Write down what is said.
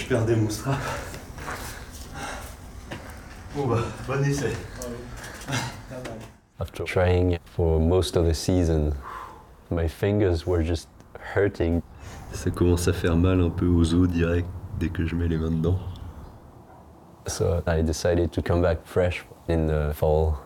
récupère des moustrapes. Bon bah, bon essai. After trying for most of the season, my fingers were just hurting. Ça commence à faire mal un peu aux os direct dès que je mets les mains dedans. So I decided to come back fresh in the fall.